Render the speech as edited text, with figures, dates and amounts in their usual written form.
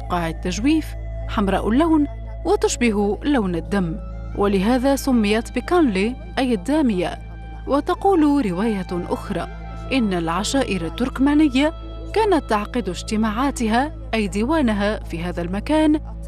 بقاع التجويف، حمراء اللون وتشبه لون الدم، ولهذا سميت بكانلي أي الدامية. وتقول رواية أخرى إن العشائر التركمانية كانت تعقد اجتماعاتها أي ديوانها في هذا المكان